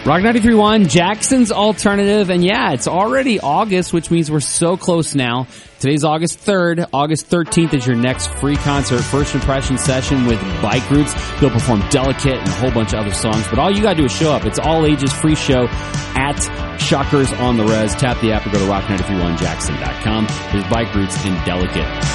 Rock 93.1, Jackson's Alternative, and yeah, it's already August, which means we're so close now. Today's August 3rd. August 13th is your next free concert, first impression session with Bike Roots. They'll perform Delicate and a whole bunch of other songs, but all you gotta do is show up. It's all ages, free show at Shockers on the Res. Tap the app or go to rock931jackson.com. There's Bike Roots and Delicate.